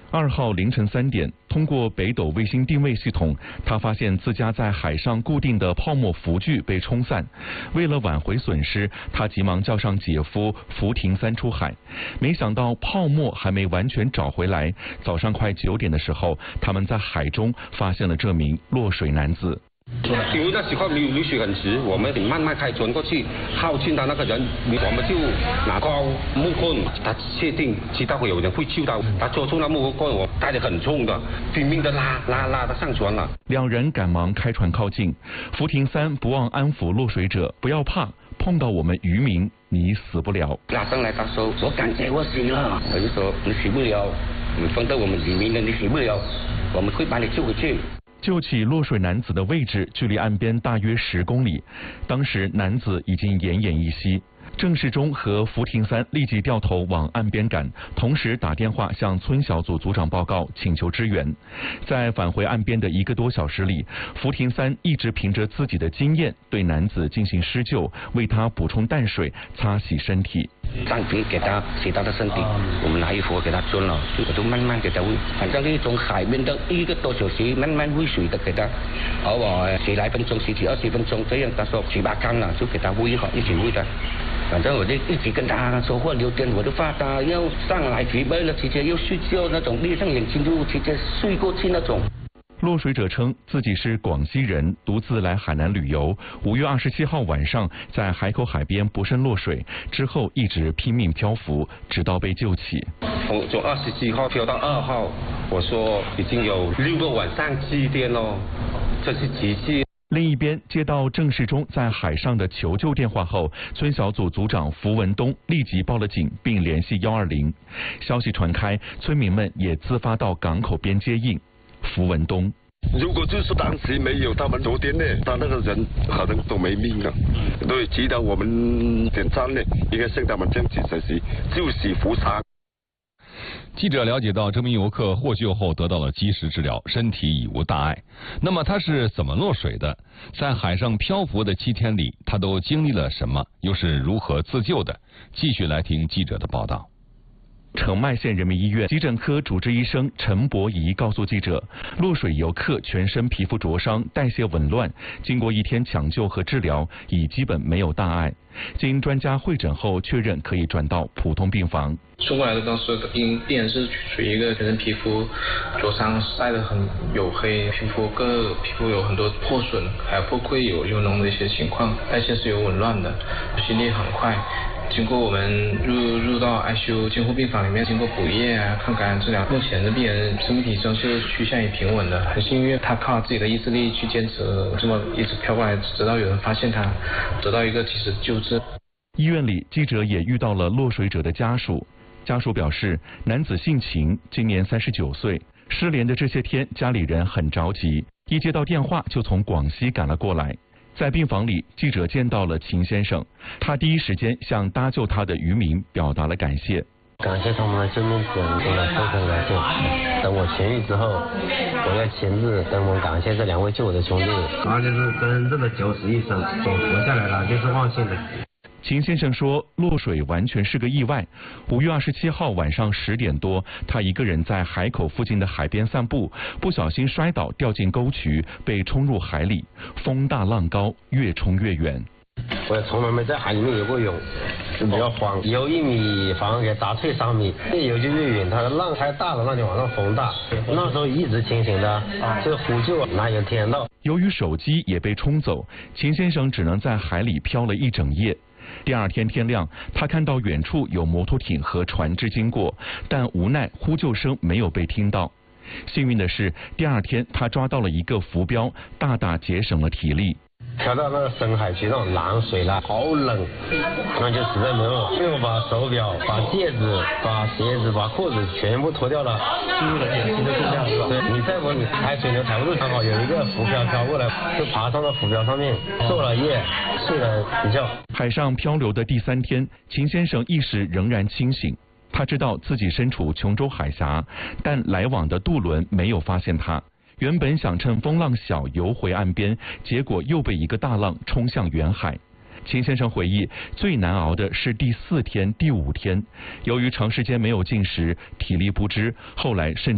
2号凌晨3点，通过北斗卫星定位系统，他发现自家在海上固定的泡沫浮具被冲散。为了挽回损失，他急忙叫上姐夫福廷3出海。没想到泡沫还没完全找回来，早上快9点的时候，他们在海中发现了这名落水男子。 因为那时候流水很急，我们得慢慢开船过去靠近他那个人，我们就拿高木棍，他确定知道会有人会救到，他捉住那木棍，我带得很重的，拼命的拉他上船了。 2人赶忙开船靠近，福廷3不忘安抚落水者，不要怕，碰到我们渔民你死不了。 拉上来他说，我感觉我死了，我就说你死不了，你碰到我们渔民的你死不了，我们会把你救回去。 救起落水男子的位置距离岸边大约10公里，当时男子已经奄奄一息。郑世忠和福廷3立即掉头往岸边赶，同时打电话向村小组组长报告，请求支援。在返回岸边的1个多小时里，福廷3一直凭着自己的经验对男子进行施救，为他补充淡水，擦洗身体。 上皮给他洗他的身体，我们拿衣服给他穿了，我就慢慢给他喂，反正从海边的1个多小时慢慢喂水的给他，偶尔10来分钟、10几20分钟这样，他说7、8缸了就给他喂好，一起喂他。反正我就一直跟他说话聊天，我就怕他要上来疲惫了，直接又睡觉那种，闭上眼睛就直接睡过去那种。 落水者称自己是广西人，独自来海南旅游。5月27号晚上在海口海边不慎落水，之后一直拼命漂浮，直到被救起。 从27号漂到2号，我说已经有6个晚上7天了，这是奇迹。 另一边，接到郑世忠在海上的求救电话后，村小组组长符文东立即报了警，并联系120。消息传开，村民们也自发到港口边接应。符文东： 如果就是当时没有他们昨天呢，他那个人可能都没命了。对，祈祷我们点赞呢，应该向他们争取学习，救死扶伤。 记者了解到，这名游客获救后得到了及时治疗，身体已无大碍。那么他是怎么落水的？在海上漂浮的7天里，他都经历了什么？又是如何自救的？继续来听记者的报道。 澄迈县人民医院急诊科主治医生陈伯仪告诉记者，落水游客全身皮肤灼伤，代谢紊乱，经过1天抢救和治疗，已基本没有大碍。经专家会诊后确认可以转到普通病房。 送过来的当时病人是属于一个全身皮肤灼伤，晒得很黝黑，皮肤有很多破损，还有破溃有脓的一些情况，代谢是有紊乱的，心率很快。经过我们入到 ICU 监护病房里面，经过补液啊、抗感染治疗，目前的病人生命体征是趋向于平稳的，很幸运他靠自己的意志力去坚持，这么一直漂过来，直到有人发现他，得到一个及时救治。 医院里，记者也遇到了落水者的家属。家属表示，男子姓秦，今年39岁，失联的这些天，家里人很着急，一接到电话就从广西赶了过来。在病房里，记者见到了秦先生，他第一时间向搭救他的渔民表达了感谢。 感谢他们的救命之恩，真的非常感谢。等我痊愈之后，我要亲自登门感谢这2位救我的兄弟。他就是真正的九死一生，活下来了就是万幸的。 秦先生说，落水完全是个意外。5月27号晚上10点多，他一个人在海口附近的海边散步，不小心摔倒，掉进沟渠，被冲入海里。风大浪高，越冲越远。 我也从来没在海里面游过泳，就比较慌，游1米反而给打退3米，越游就越远。它的浪太大了，那就往上风大。那时候一直清醒的，这呼救哪有听到？ 由于手机也被冲走，秦先生只能在海里漂了1整夜。第2天天亮，他看到远处有摩托艇和船只经过，但无奈呼救声没有被听到。幸运的是，第2天他抓到了一个浮标，大大节省了体力。 跳到那个深海区那种蓝水了，好冷，那就实在没有，因为我把手表、把戒指、把鞋子、把裤子全部脱掉了，记录了减轻的重量是吧？对，你再不你抬水牛抬不住，刚好有一个浮漂飘过来，就爬上了浮漂上面，做了夜，睡了一觉。 海上漂流的第3天，秦先生意识仍然清醒。他知道自己身处琼州海峡，但来往的渡轮没有发现他。原本想趁风浪小游回岸边，结果又被一个大浪冲向远海。秦先生回忆，最难熬的是第4天、第5天，由于长时间没有进食，体力不支，后来甚至